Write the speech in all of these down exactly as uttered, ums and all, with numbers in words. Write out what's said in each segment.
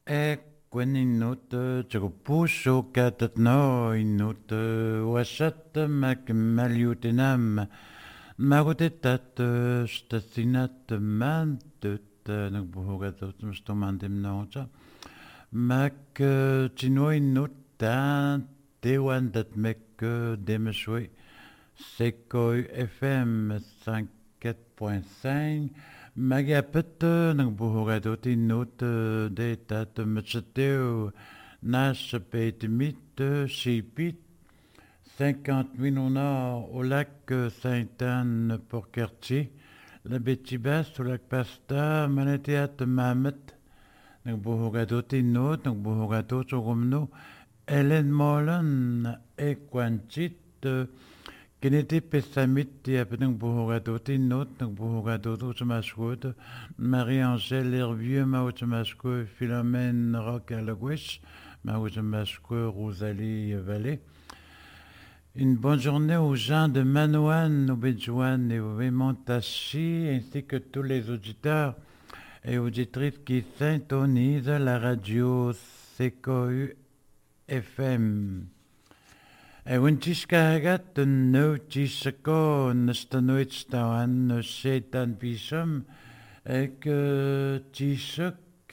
E quen inut tschupusho katat no inut washat mak maliutenam magutetat stasinat mantet nagbuhugatot mstomandem naucha mak chino inut tan tewan dat mek demeswe Sekoy F M cinquante-quatre point cinq Magapet nang buhugadot inut detat mchateo nash peit mit shipit cinquante mille au nord au lac Sainte-Anne pour quartier la Betibas au lac Pasta Maneteat Mamet nang buhugadot inut nang buhugadot ogomno Ellen Molan e quanchit Kenete pessamit et apnang buhugadot inot nang buhugadot utmaskud Marie-Angèle Hervieux ma utmaskud Philomène Rock à la gauche ma utmaskud Rosalie Vallée. Une bonne journée aux gens de Manouane, au Béjouane et au Montachi ainsi que tous les auditeurs et auditrices qui syntonisent la radio C K U F M. E wintishkagat no tishako nastanoit stawan shaitan bisham ek tishak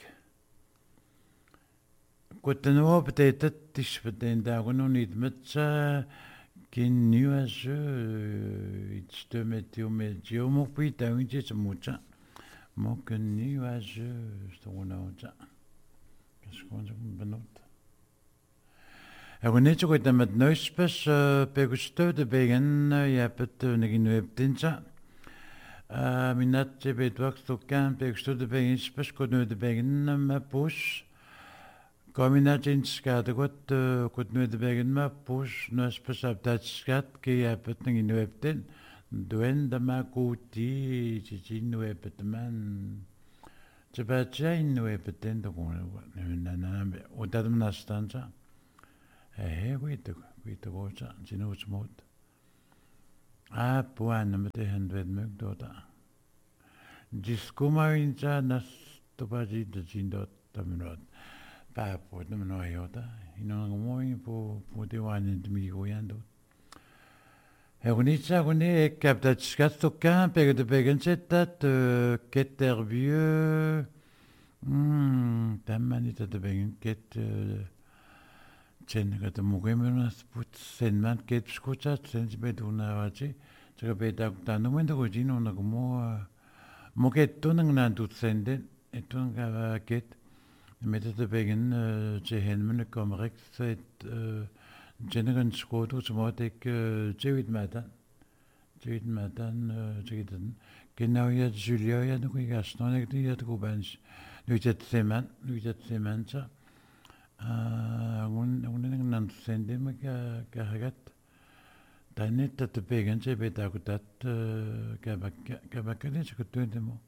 kutano peut-être tishpaten dagono nidmetsa kin nuageux itste météo météo mo pita winti mucha mo kin nuageux stona ocha qu'est-ce qu'on dit benot. En wanneer je met met neuspes pegusto de begen ja pet negin webtinja minat je bet wax to kan pegusto de begen spes ko no de begen ma push kominat in skat got ko no de begen ma push no spes op dat skat ke ja pet negin webtin doen de ma kuti je jin webet man je bet jin webtin de ko na na o dat na stanja. Eh, weet ik, weet ik ook, ja, je knows moet. Ah, puan, met de hand werd mug door dat. Jiskuma inja nas topaji de jindot taminot. Pa, po, de menoyota. Ino ng mooi po po de wan in de migoyan do. E unitza une ik heb dat schatto kan per de begen zet dat kettervieux. Hmm, dan man niet dat de begen ket Chen gat mugemenas put sen man ket skucha sen bet una vachi chega beta ta no mendo go jino na como mo ket tunang na tut sende etun ga ket met de begen che hen men kom rek set generan skoto smot ik chewit matan chewit matan chewiten genau ja Julia ja no gas no nek die go bens nu jet seman nu jet semancha un un nan sende me ka ka hagat tanet te pegen che beta kutat ka ba ka ba ka ne chkutu mo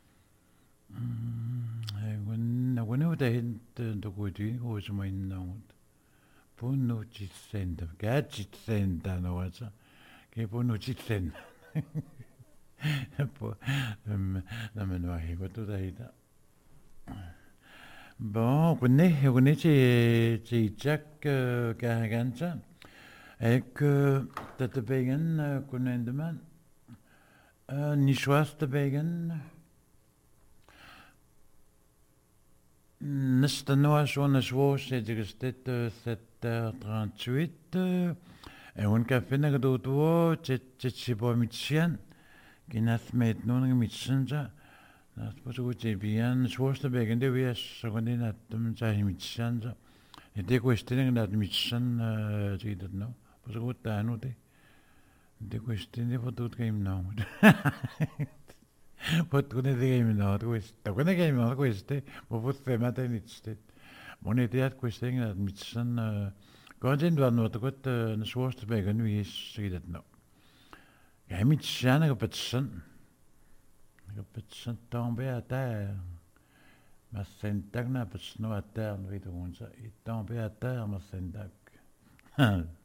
un un u de hint do kuti ho so mein no pun no chit sende ka chit sende no wacha ke pun no chit sende po na me no hi gotu da ida. Bon, connais, connais, c'est c'est Jack Carganza, et que t'as te begen connais demain, ni choix te begen, n'est-ce pas schon a choix c'est gestet sept heures trente-huit, et on café n'a que toi, c'est c'est pas mitien, qui n'a met non mitien ja. Na sposo che bian swoste begen de wies secondi na tum sai mitsan za e de questione na mitsan ci dat no poso go tanu de de questione potut game no potut ne de game no questo quando game no queste po potte mate nitstet monetiat questione na mitsan goden van wat got na swoste begen wies ci dat no game mitsan ga petsan Je peux tomber à terre. Ma syntaxe n'a pas de à terre, il tombe à terre, ma syntaxe.